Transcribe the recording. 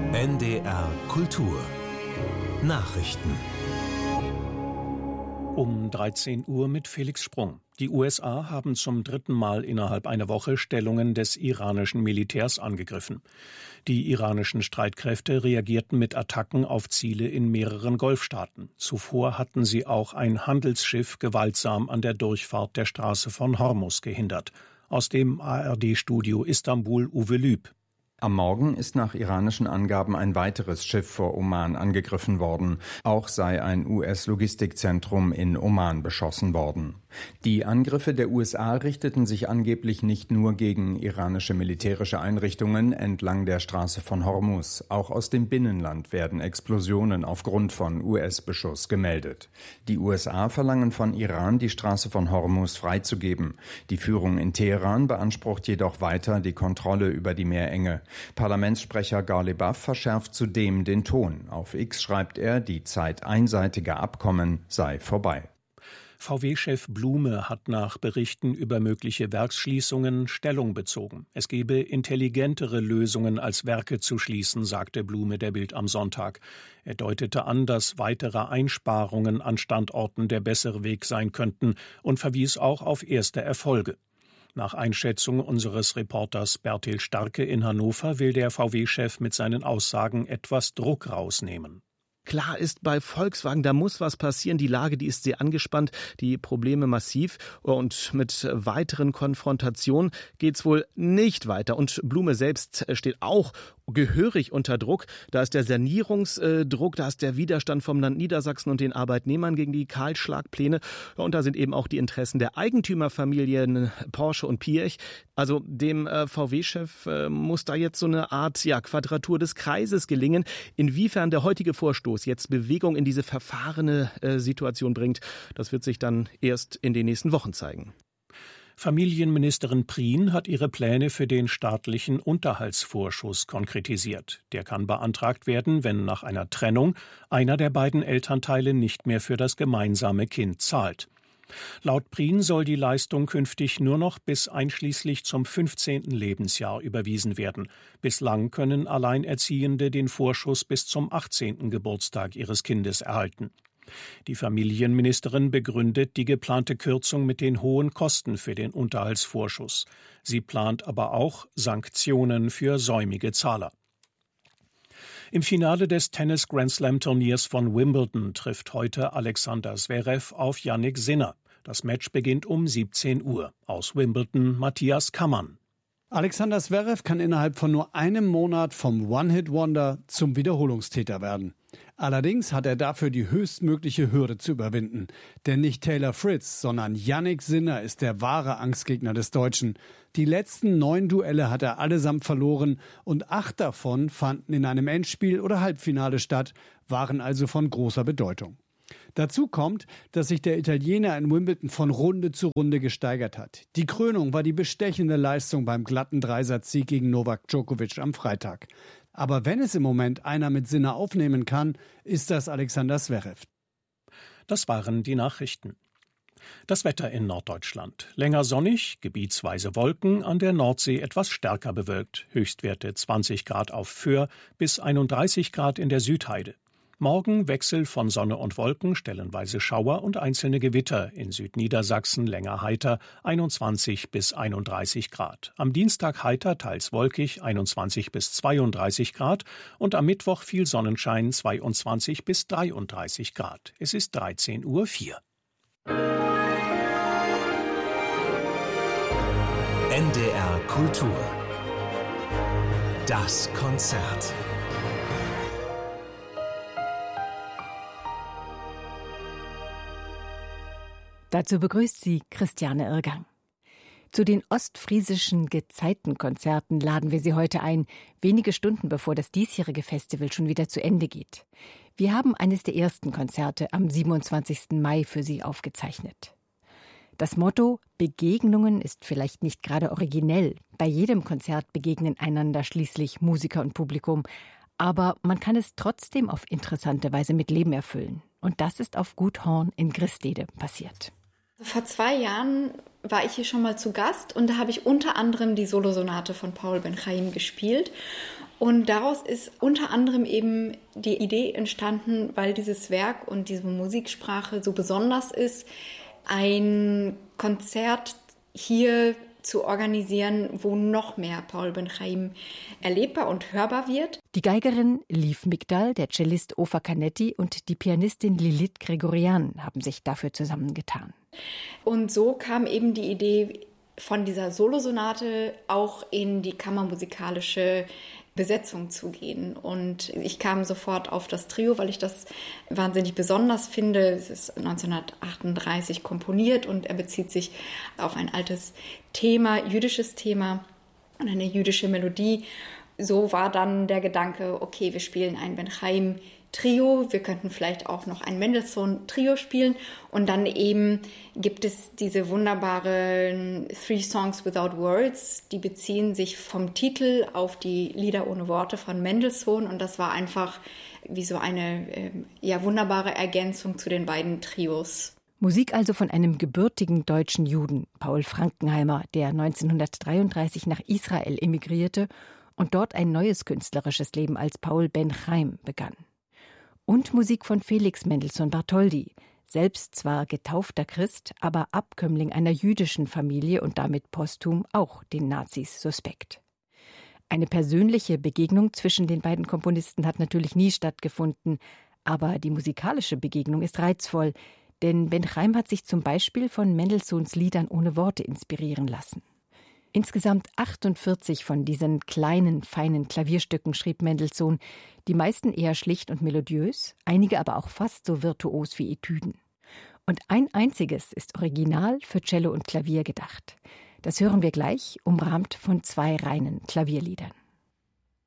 NDR Kultur Nachrichten um 13 Uhr mit Felix Sprung. Die USA haben zum dritten Mal innerhalb einer Woche Stellungen des iranischen Militärs angegriffen. Die iranischen Streitkräfte reagierten mit Attacken auf Ziele in mehreren Golfstaaten. Zuvor hatten sie auch ein Handelsschiff gewaltsam an der Durchfahrt der Straße von Hormuz gehindert. Aus dem ARD-Studio Istanbul Uwe Lüb. Am Morgen ist nach iranischen Angaben ein weiteres Schiff vor Oman angegriffen worden. Auch sei ein US-Logistikzentrum in Oman beschossen worden. Die Angriffe der USA richteten sich angeblich nicht nur gegen iranische militärische Einrichtungen entlang der Straße von Hormuz. Auch aus dem Binnenland werden Explosionen aufgrund von US-Beschuss gemeldet. Die USA verlangen von Iran, die Straße von Hormuz freizugeben. Die Führung in Teheran beansprucht jedoch weiter die Kontrolle über die Meerenge. Parlamentssprecher Ghalibaf verschärft zudem den Ton. Auf X schreibt er, die Zeit einseitiger Abkommen sei vorbei. VW-Chef Blume hat nach Berichten über mögliche Werksschließungen Stellung bezogen. Es gebe intelligentere Lösungen als Werke zu schließen, sagte Blume der Bild am Sonntag. Er deutete an, dass weitere Einsparungen an Standorten der bessere Weg sein könnten und verwies auch auf erste Erfolge. Nach Einschätzung unseres Reporters Bertil Starke in Hannover will der VW-Chef mit seinen Aussagen etwas Druck rausnehmen. Klar ist bei Volkswagen, da muss was passieren. Die Lage, die ist sehr angespannt, die Probleme massiv. Und mit weiteren Konfrontationen geht's wohl nicht weiter. Und Blume selbst steht auch gehörig unter Druck. Da ist der Sanierungsdruck, da ist der Widerstand vom Land Niedersachsen und den Arbeitnehmern gegen die Kahlschlagpläne. Und da sind eben auch die Interessen der Eigentümerfamilien Porsche und Piech. Also dem VW-Chef muss da jetzt so eine Art Quadratur des Kreises gelingen. Inwiefern der heutige Vorstoß jetzt Bewegung in diese verfahrene Situation bringt, das wird sich dann erst in den nächsten Wochen zeigen. Familienministerin Prien hat ihre Pläne für den staatlichen Unterhaltsvorschuss konkretisiert. Der kann beantragt werden, wenn nach einer Trennung einer der beiden Elternteile nicht mehr für das gemeinsame Kind zahlt. Laut Prien soll die Leistung künftig nur noch bis einschließlich zum 15. Lebensjahr überwiesen werden. Bislang können Alleinerziehende den Vorschuss bis zum 18. Geburtstag ihres Kindes erhalten. Die Familienministerin begründet die geplante Kürzung mit den hohen Kosten für den Unterhaltsvorschuss. Sie plant aber auch Sanktionen für säumige Zahler. Im Finale des Tennis-Grand-Slam-Turniers von Wimbledon trifft heute Alexander Zverev auf Jannik Sinner. Das Match beginnt um 17 Uhr. Aus Wimbledon Matthias Kammann. Alexander Zverev kann innerhalb von nur einem Monat vom One-Hit-Wonder zum Wiederholungstäter werden. Allerdings hat er dafür die höchstmögliche Hürde zu überwinden. Denn nicht Taylor Fritz, sondern Jannik Sinner ist der wahre Angstgegner des Deutschen. Die letzten 9 Duelle hat er allesamt verloren und 8 davon fanden in einem Endspiel oder Halbfinale statt, waren also von großer Bedeutung. Dazu kommt, dass sich der Italiener in Wimbledon von Runde zu Runde gesteigert hat. Die Krönung war die bestechende Leistung beim glatten Dreisatzsieg gegen Novak Djokovic am Freitag. Aber wenn es im Moment einer mit Sinner aufnehmen kann, ist das Alexander Zverev. Das waren die Nachrichten. Das Wetter in Norddeutschland. Länger sonnig, gebietsweise Wolken, an der Nordsee etwas stärker bewölkt. Höchstwerte 20 Grad auf Föhr bis 31 Grad in der Südheide. Morgen Wechsel von Sonne und Wolken, stellenweise Schauer und einzelne Gewitter. In Südniedersachsen länger heiter, 21 bis 31 Grad. Am Dienstag heiter, teils wolkig, 21 bis 32 Grad. Und am Mittwoch viel Sonnenschein, 22 bis 33 Grad. Es ist 13:04 Uhr. NDR Kultur. Das Konzert. Dazu begrüßt sie Christiane Irgang. Zu den ostfriesischen Gezeitenkonzerten laden wir Sie heute ein, wenige Stunden bevor das diesjährige Festival schon wieder zu Ende geht. Wir haben eines der ersten Konzerte am 27. Mai für Sie aufgezeichnet. Das Motto »Begegnungen« ist vielleicht nicht gerade originell. Bei jedem Konzert begegnen einander schließlich Musiker und Publikum. Aber man kann es trotzdem auf interessante Weise mit Leben erfüllen. Und das ist auf Gut Horn in Gristede passiert. Vor 2 Jahren war ich hier schon mal zu Gast und da habe ich unter anderem die Solosonate von Paul Ben-Chaim gespielt. Und daraus ist unter anderem eben die Idee entstanden, weil dieses Werk und diese Musiksprache so besonders ist, ein Konzert hier zu organisieren, wo noch mehr Paul Ben-Chaim erlebbar und hörbar wird. Die Geigerin Liv Migdal, der Cellist Ofer Canetti und die Pianistin Lilith Gregorian haben sich dafür zusammengetan. Und so kam eben die Idee von dieser Solosonate auch in die kammermusikalische Besetzung zu gehen. Und ich kam sofort auf das Trio, weil ich das wahnsinnig besonders finde. Es ist 1938 komponiert und er bezieht sich auf ein altes Thema, jüdisches Thema und eine jüdische Melodie. So war dann der Gedanke, okay, wir spielen ein Ben-Chaim-Trio, wir könnten vielleicht auch noch ein Mendelssohn-Trio spielen und dann eben gibt es diese wunderbaren 3 Songs Without Words, die beziehen sich vom Titel auf die Lieder ohne Worte von Mendelssohn und das war einfach wie so eine wunderbare Ergänzung zu den beiden Trios. Musik also von einem gebürtigen deutschen Juden, Paul Frankenheimer, der 1933 nach Israel emigrierte und dort ein neues künstlerisches Leben als Paul Ben-Chaim begann. Und Musik von Felix Mendelssohn Bartholdy, selbst zwar getaufter Christ, aber Abkömmling einer jüdischen Familie und damit posthum auch den Nazis suspekt. Eine persönliche Begegnung zwischen den beiden Komponisten hat natürlich nie stattgefunden, aber die musikalische Begegnung ist reizvoll, denn Ben-Chaim hat sich zum Beispiel von Mendelssohns Liedern ohne Worte inspirieren lassen. Insgesamt 48 von diesen kleinen, feinen Klavierstücken schrieb Mendelssohn, die meisten eher schlicht und melodiös, einige aber auch fast so virtuos wie Etüden. Und ein einziges ist original für Cello und Klavier gedacht. Das hören wir gleich, umrahmt von 2 reinen Klavierliedern.